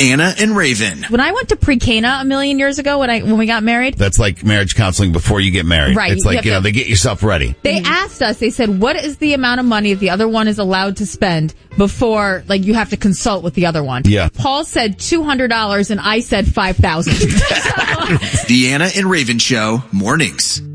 Anna and Raven. When I went to Pre-Cana a million years ago when we got married. That's like marriage counseling before you get married. Right. It's like, they get yourself ready. They asked us, they said, what is the amount of money the other one is allowed to spend before, like, you have to consult with the other one? Yeah. Paul said $200 and I said $5,000. The Anna and Raven Show, mornings.